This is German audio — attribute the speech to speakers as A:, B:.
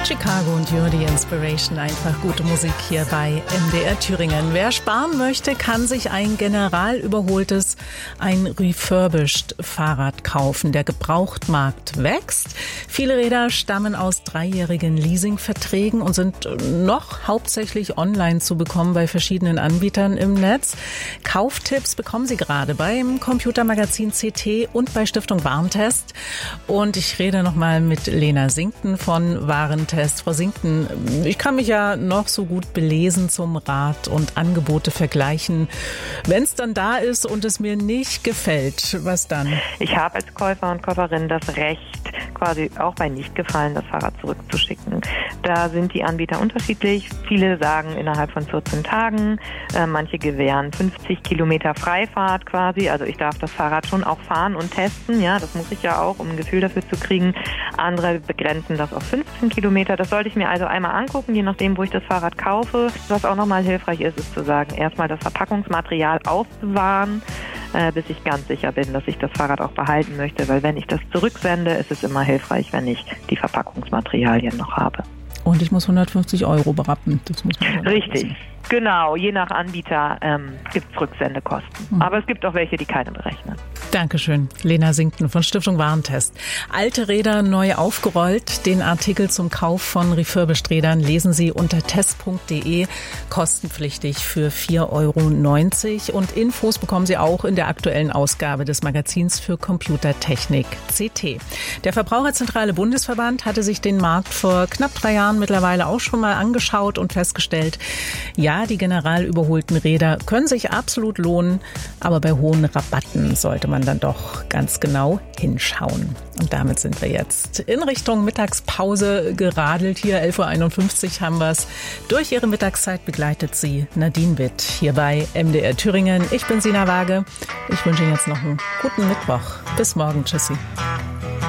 A: Chicago und You're the Inspiration, einfach gute Musik hier bei MDR Thüringen. Wer sparen möchte, kann sich ein generalüberholtes, ein refurbished Fahrrad kaufen. Der Gebrauchtmarkt wächst. Viele Räder stammen aus 3-jährigen Leasingverträgen und sind noch hauptsächlich online zu bekommen bei verschiedenen Anbietern im Netz. Kauftipps bekommen Sie gerade beim Computermagazin CT und bei Stiftung Warentest. Und ich rede nochmal mit Lena Sinkten von Warentest. Frau Sinkten, ich kann mich ja noch so gut belesen zum Rad und Angebote vergleichen. Wenn es dann da ist und es mir nicht gefällt, was dann?
B: Ich habe als Käufer und Käuferin das Recht, quasi auch bei Nicht-Gefallen das Fahrrad zurückzuschicken. Da sind die Anbieter unterschiedlich. Viele sagen innerhalb von 14 Tagen. Manche gewähren 50 Kilometer Freifahrt quasi. Also ich darf das Fahrrad schon auch fahren und testen. Ja, das muss ich ja auch, um ein Gefühl dafür zu kriegen. Andere begrenzen das auf 15 Kilometer. Das sollte ich mir also einmal angucken, je nachdem, wo ich das Fahrrad kaufe. Was auch nochmal hilfreich ist, ist zu sagen, erstmal das Verpackungsmaterial aufbewahren, bis ich ganz sicher bin, dass ich das Fahrrad auch behalten möchte. Weil wenn ich das zurücksende, ist es immer hilfreich, wenn ich die Verpackungsmaterialien noch habe.
A: Und ich muss 150 € berappen. Das muss man
B: Richtig. Genau, je nach Anbieter gibt es Rücksendekosten. Aber es gibt auch welche, die keine berechnen.
A: Dankeschön, Lena Sinkten von Stiftung Warentest. Alte Räder neu aufgerollt. Den Artikel zum Kauf von refurbished Rädern lesen Sie unter test.de, kostenpflichtig für 4,90 € und Infos bekommen Sie auch in der aktuellen Ausgabe des Magazins für Computertechnik CT. Der Verbraucherzentrale Bundesverband hatte sich den Markt vor knapp 3 Jahren mittlerweile auch schon mal angeschaut und festgestellt, ja, die general überholten Räder können sich absolut lohnen, aber bei hohen Rabatten sollte man dann doch ganz genau hinschauen. Und damit sind wir jetzt in Richtung Mittagspause geradelt. Hier 11:51 Uhr haben wir es. Durch Ihre Mittagszeit begleitet Sie Nadine Witt hier bei MDR Thüringen. Ich bin Sina Waage. Ich wünsche Ihnen jetzt noch einen guten Mittwoch. Bis morgen. Tschüssi.